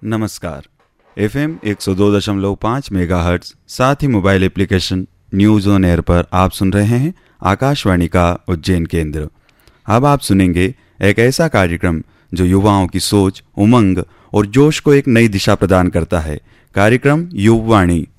नमस्कार। FM 102.5 megahertz साथ ही mobile application news on air पर आप सुन रहे हैं आकाशवाणी का उज्जैन केंद्र। अब आप सुनेंगे एक ऐसा कार्यक्रम जो युवाओं की सोच, उमंग और जोश को एक नई दिशा प्रदान करता है। कार्यक्रम युववाणी